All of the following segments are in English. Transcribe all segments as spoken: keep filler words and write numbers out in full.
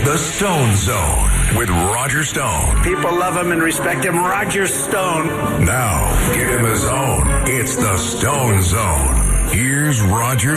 The Stone Zone with Roger Stone. People love him and respect him. Roger Stone. Now, give him a zone. It's the Stone Zone. Here's Roger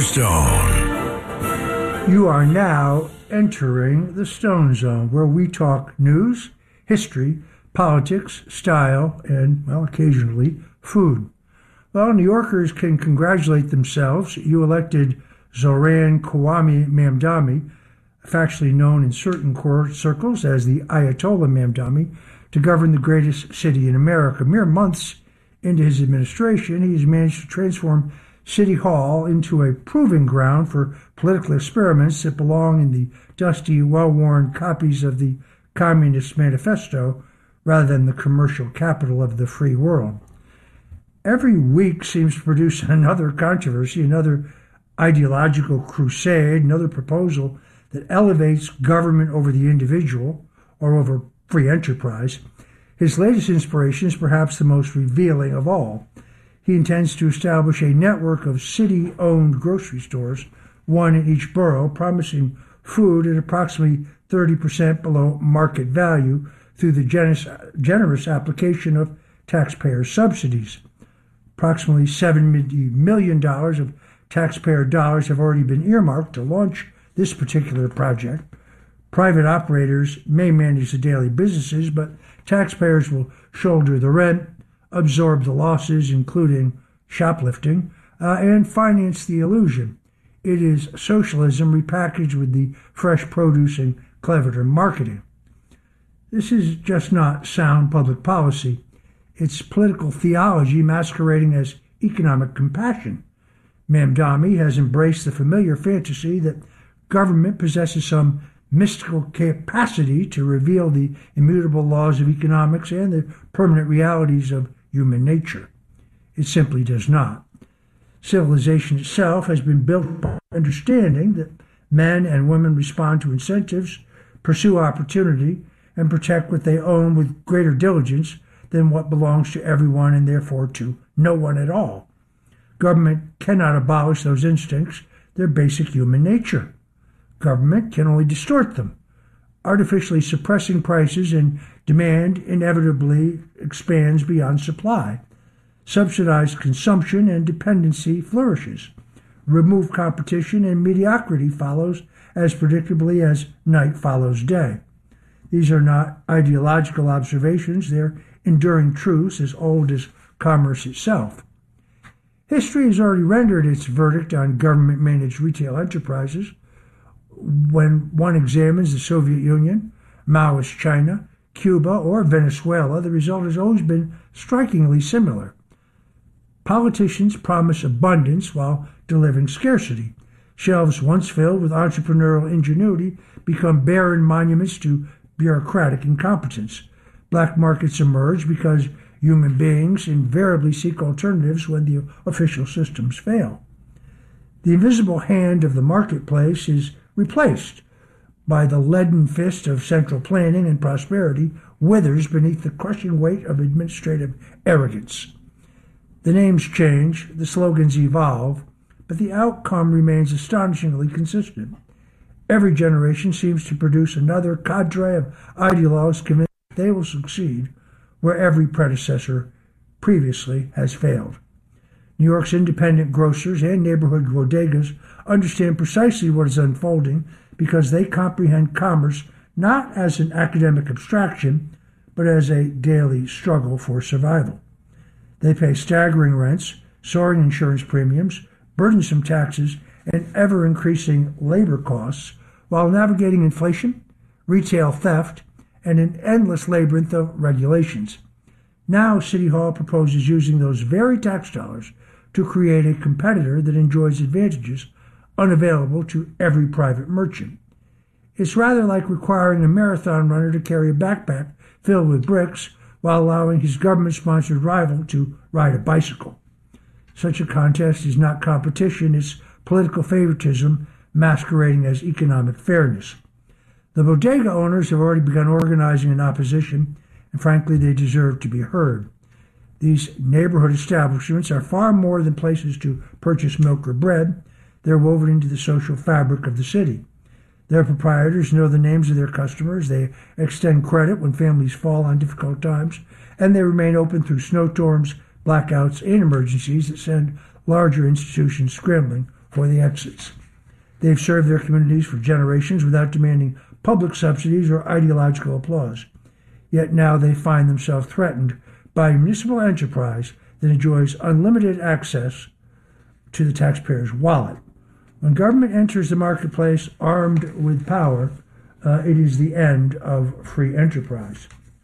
Stone. You are now entering the Stone Zone, where we talk news, history, politics, style, and, well, occasionally, food. Well, New Yorkers can congratulate themselves. You elected Zoran Kwame Mamdani, factually known in certain court circles as the Ayatollah Mamdani, to govern the greatest city in America. Mere months into his administration, he has managed to transform City Hall into a proving ground for political experiments that belong in the dusty, well-worn copies of the Communist Manifesto rather than the commercial capital of the free world. Every week seems to produce another controversy, another ideological crusade, another proposal that elevates government over the individual or over free enterprise. His latest inspiration is perhaps the most revealing of all. He intends to establish a network of city-owned grocery stores, one in each borough, promising food at approximately thirty percent below market value through the generous, generous application of taxpayer subsidies. Approximately seventy million dollars of taxpayer dollars have already been earmarked to launch this particular project. Private operators may manage the daily businesses, but taxpayers will shoulder the rent, absorb the losses, including shoplifting, uh, and finance the illusion. It is socialism repackaged with the fresh produce and clever marketing. This is just not sound public policy. It's political theology masquerading as economic compassion. Mamdani has embraced the familiar fantasy that government possesses some mystical capacity to reveal the immutable laws of economics and the permanent realities of human nature. It simply does not. Civilization itself has been built by understanding that men and women respond to incentives, pursue opportunity, and protect what they own with greater diligence than what belongs to everyone and therefore to no one at all. Government cannot abolish those instincts. They're basic human nature. Government can only distort them. Artificially suppressing prices and demand inevitably expands beyond supply. Subsidized consumption and dependency flourishes. Remove competition and mediocrity follows as predictably as night follows day. These are not ideological observations. They're enduring truths as old as commerce itself. History has already rendered its verdict on government-managed retail enterprises. When one examines the Soviet Union, Maoist China, Cuba, or Venezuela, the result has always been strikingly similar. Politicians promise abundance while delivering scarcity. Shelves once filled with entrepreneurial ingenuity become barren monuments to bureaucratic incompetence. Black markets emerge because human beings invariably seek alternatives when the official systems fail. The invisible hand of the marketplace is replaced by the leaden fist of central planning, and prosperity withers beneath the crushing weight of administrative arrogance. The names change, the slogans evolve, but the outcome remains astonishingly consistent. Every generation seems to produce another cadre of ideologues convinced they will succeed where every predecessor previously has failed. New York's independent grocers and neighborhood bodegas understand precisely what is unfolding because they comprehend commerce not as an academic abstraction, but as a daily struggle for survival. They pay staggering rents, soaring insurance premiums, burdensome taxes, and ever-increasing labor costs while navigating inflation, retail theft, and an endless labyrinth of regulations. Now City Hall proposes using those very tax dollars to create a competitor that enjoys advantages unavailable to every private merchant. It's rather like requiring a marathon runner to carry a backpack filled with bricks while allowing his government-sponsored rival to ride a bicycle. Such a contest is not competition, it's political favoritism masquerading as economic fairness. The bodega owners have already begun organizing in opposition, and frankly, they deserve to be heard. These neighborhood establishments are far more than places to purchase milk or bread. They're woven into the social fabric of the city. Their proprietors know the names of their customers. They extend credit when families fall on difficult times, and they remain open through snowstorms, blackouts, and emergencies that send larger institutions scrambling for the exits. They've served their communities for generations without demanding public subsidies or ideological applause. Yet now they find themselves threatened by a municipal enterprise that enjoys unlimited access to the taxpayer's wallet. When government enters the marketplace armed with power, uh, it is the end of free enterprise.